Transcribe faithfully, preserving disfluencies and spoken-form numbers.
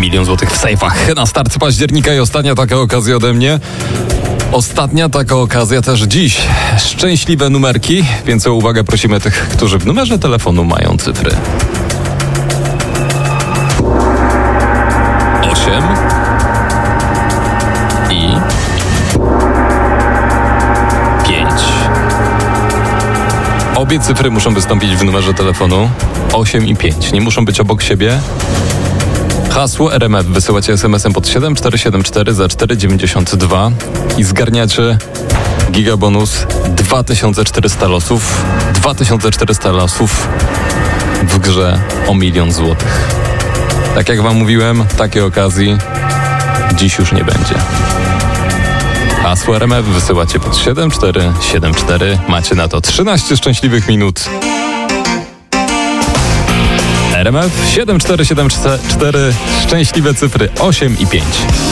Milion złotych w sejfach na start października i ostatnia taka okazja ode mnie. Ostatnia taka okazja też dziś. Szczęśliwe numerki, więc o uwagę prosimy tych, którzy w numerze telefonu mają cyfry. osiem i pięć. Obie cyfry muszą wystąpić w numerze telefonu osiem i pięć. Nie muszą być obok siebie. Hasło R M F wysyłacie es em esem pod siedem cztery siedem cztery za cztery dziewięćdziesiąt dwa i zgarniacie gigabonus dwa tysiące czterysta losów. dwa tysiące czterysta losów w grze o milion złotych. Tak jak wam mówiłem, takiej okazji dziś już nie będzie. Hasło R M F wysyłacie pod siedem cztery siedem cztery. Macie na to trzynaście szczęśliwych minut. R M F siedem cztery siedem cztery, szczęśliwe cyfry osiem i pięć.